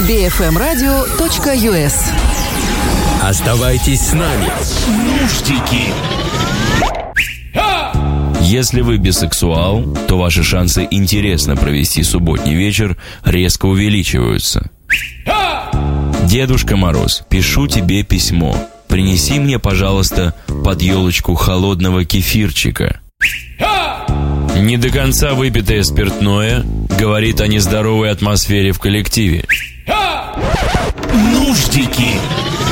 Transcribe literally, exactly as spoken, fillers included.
би эф эм радио точка ю эс. Оставайтесь с нами. Нуждики. Если вы бисексуал, то ваши шансы интересно провести субботний вечер резко увеличиваются. Дедушка Мороз, пишу тебе письмо. Принеси мне, пожалуйста, под елочку холодного кефирчика. Не до конца выпитое спиртное говорит о нездоровой атмосфере в коллективе. Нуждики.